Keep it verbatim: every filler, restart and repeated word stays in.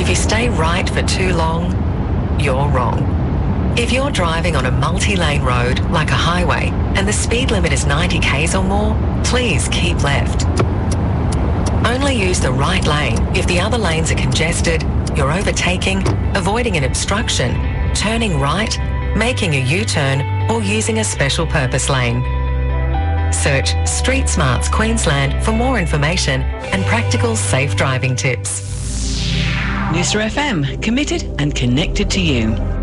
you stay right for too long, you're wrong. If you're driving on a multi-lane road like a highway and the speed limit is ninety kays or more, please keep left. Only use the right lane if the other lanes are congested, you're overtaking, avoiding an obstruction, turning right, making a U-turn or using a special purpose lane. Search Street Smarts Queensland for more information and practical safe driving tips. Noosa F M, committed and connected to you.